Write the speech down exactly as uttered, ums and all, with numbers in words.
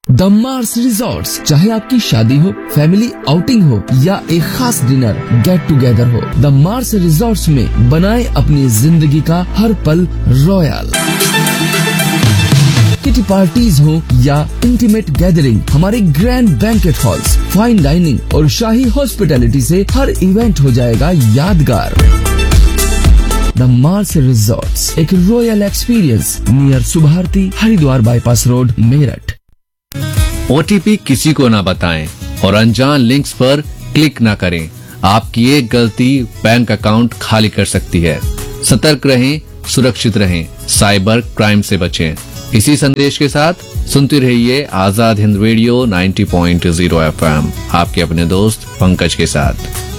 The Mars resorts, चाहे आपकी शादी हो, फैमिली आउटिंग हो या एक खास डिनर गेट टुगेदर हो, द मार्स रिजॉर्ट्स में बनाए अपनी जिंदगी का हर पल रॉयल। किटी पार्टीज हो या इंटीमेट गैदरिंग, हमारे grand banquet halls, fine dining और शाही हॉस्पिटैलिटी से हर इवेंट हो जाएगा यादगार। द मार्स रिजॉर्ट्स, एक royal experience near Subharti, Haridwar bypass road, Meerut. OTP किसी को ना बताएं और अनजान लिंक्स पर क्लिक ना करें। आपकी एक गलती बैंक अकाउंट खाली कर सकती है। सतर्क रहें, सुरक्षित रहें, साइबर क्राइम से बचें। इसी संदेश के साथ सुनते रहिए आजाद हिंद रेडियो नब्बे पॉइंट शून्य एफएम, आपके अपने दोस्त पंकज के साथ।